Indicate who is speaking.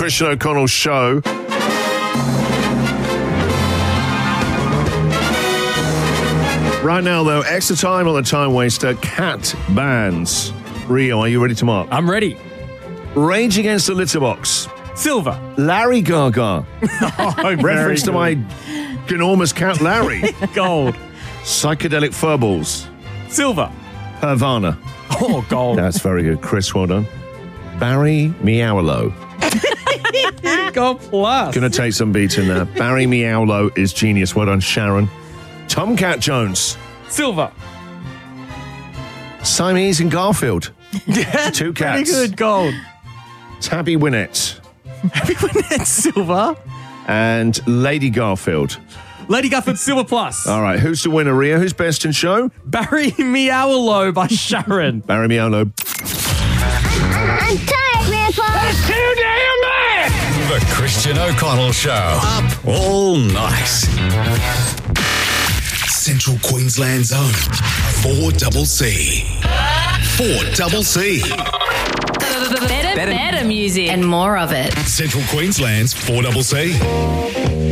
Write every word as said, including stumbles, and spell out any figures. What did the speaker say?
Speaker 1: Christian O'Connell Show. Right now, though, extra time on the time waster. Cat bands. Rio, are you ready to mark?
Speaker 2: I'm ready.
Speaker 1: Rage Against the Litterbox.
Speaker 2: Silver.
Speaker 1: Larry Gaga.
Speaker 2: Oh,
Speaker 1: Reference to my enormous cat Larry.
Speaker 2: Gold.
Speaker 1: Psychedelic Furballs.
Speaker 2: Silver.
Speaker 1: Havana.
Speaker 2: Oh, gold.
Speaker 1: That's very good. Chris, well done. Barry Meowlo.
Speaker 2: Gold plus.
Speaker 1: Gonna take some beating there. Barry Meowlo is genius. Well done, Sharon. Tomcat Jones.
Speaker 2: Silver.
Speaker 1: Siamese and Garfield.
Speaker 2: Yeah,
Speaker 1: Two
Speaker 2: pretty
Speaker 1: cats.
Speaker 2: good. Gold.
Speaker 1: Tabby Winnett.
Speaker 2: That's silver.
Speaker 1: And Lady Garfield.
Speaker 2: Lady Garfield, silver plus.
Speaker 1: All right, who's the winner, Rio? Who's best in show?
Speaker 2: Barry Meowlo by Sharon.
Speaker 1: Barry Meowlo.
Speaker 3: I'm tired, Grandpa.
Speaker 4: That's too damn bad! The Christian O'Connell Show. Up all night. Central Queensland's own four double C. four double C.
Speaker 5: Better, better music and more of it.
Speaker 4: Central Queensland's four double C.